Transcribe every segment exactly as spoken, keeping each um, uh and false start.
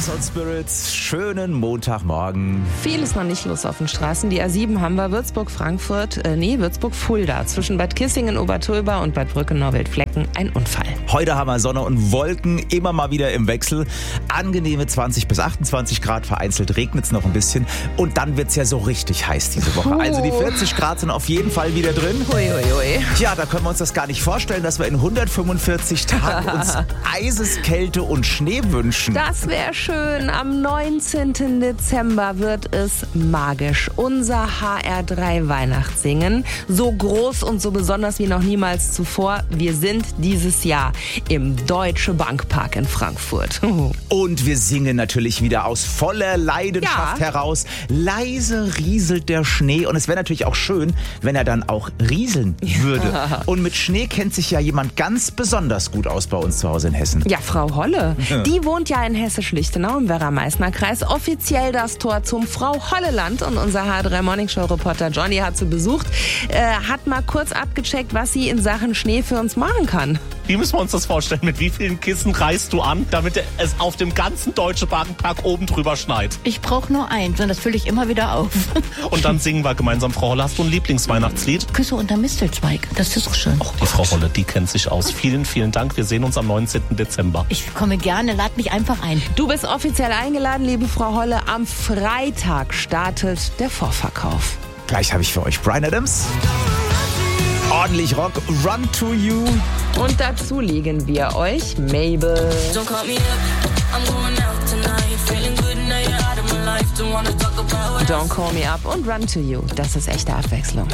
Household Spirits, schönen Montagmorgen. Viel ist noch nicht los auf den Straßen. Die A sieben haben wir Würzburg-Frankfurt, äh, nee, Würzburg-Fulda. Zwischen Bad Kissingen, Obertölba und Bad Brücke-Norwelt-Flecken ein Unfall. Heute haben wir Sonne und Wolken, immer mal wieder im Wechsel. Angenehme zwanzig bis achtundzwanzig Grad, vereinzelt regnet es noch ein bisschen. Und dann wird es ja so richtig heiß diese Woche. Puh. Also die vierzig Grad sind auf jeden Fall wieder drin. Ui, ui, ui. Ja, da können wir uns das gar nicht vorstellen, dass wir in hundertfünfundvierzig Tagen uns Eiseskälte und Schnee wünschen. Das wäre schön. Am neunzehnten Dezember wird es magisch. Unser H R drei Weihnachtssingen. So groß und so besonders wie noch niemals zuvor. Wir sind dieses Jahr im Deutsche Bankpark in Frankfurt. Und wir singen natürlich wieder aus voller Leidenschaft Ja. heraus. Leise rieselt der Schnee. Und es wäre natürlich auch schön, wenn er dann auch rieseln würde. Ja. Und mit Schnee kennt sich ja jemand ganz besonders gut aus bei uns zu Hause in Hessen. Ja, Frau Holle, die wohnt ja in Hessisch-Lichtenau im Werra-Meißner-Kreis. Offiziell das Tor zum Frau-Holle-Land. Und unser H drei Morningshow-Reporter Johnny hat sie besucht, äh, hat mal kurz abgecheckt, was sie in Sachen Schnee für uns machen kann. Wie müssen wir uns das vorstellen? Mit wie vielen Kissen reißt du an, damit es auf dem ganzen Deutsche Bankpark oben drüber schneit? Ich brauche nur eins und das fülle ich immer wieder auf. Und dann singen wir gemeinsam. Frau Holle, hast du ein Lieblingsweihnachtslied? Küsse unter Mistelzweig, das ist so schön. Och, die Frau Holle, die kennt sich aus. Vielen, vielen Dank. Wir sehen uns am neunzehnten Dezember. Ich komme gerne, lad mich einfach ein. Du bist offiziell eingeladen, liebe Frau Holle. Am Freitag startet der Vorverkauf. Gleich habe ich für euch Bryan Adams. Ordentlich Rock, Run to You. Und dazu legen wir euch Mabel. Don't call me up, I'm going out tonight. Feeling good now you're out of my life. Don't wanna talk about it. Don't Call Me Up und Run to You. Das ist echte Abwechslung.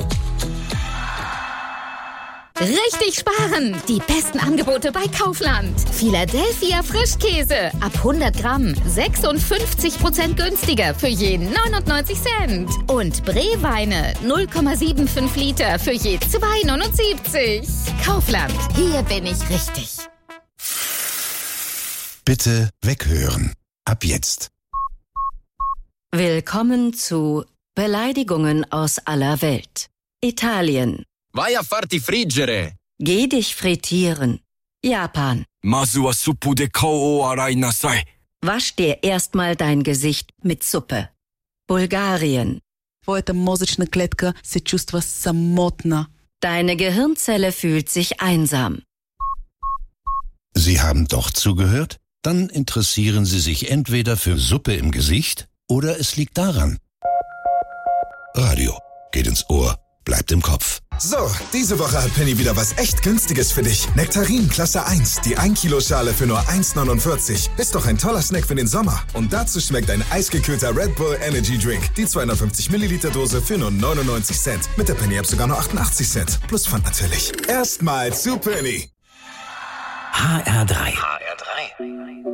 Richtig sparen! Die besten Angebote bei Kaufland. Philadelphia Frischkäse. Ab hundert Gramm. sechsundfünfzig Prozent günstiger für je neunundneunzig Cent. Und Breweine. null Komma fünfundsiebzig Liter für je zwei neunundsiebzig. Kaufland. Hier bin ich richtig. Bitte weghören. Ab jetzt. Willkommen zu Beleidigungen aus aller Welt. Italien. Vai a farti friggere. Geh dich frittieren. Japan. Masu wa suppu de kou o arai nasai. Wasch dir erstmal dein Gesicht mit Suppe. Bulgarien. Твоята мозъчна клетка се чувства самотна. Deine Gehirnzelle fühlt sich einsam. Sie haben doch zugehört? Dann interessieren Sie sich entweder für Suppe im Gesicht oder es liegt daran. Radio geht ins Ohr, bleibt im Kopf. So, diese Woche hat Penny wieder was echt Günstiges für dich. Nektarin Klasse eins, die ein Kilo Schale für nur eins neunundvierzig. Ist doch ein toller Snack für den Sommer. Und dazu schmeckt ein eisgekühlter Red Bull Energy Drink. Die zweihundertfünfzig Milliliter Dose für nur neunundneunzig Cent. Mit der Penny App sogar nur achtundachtzig Cent. Plus Pfand natürlich. Erstmal zu Penny. H R drei. H R drei.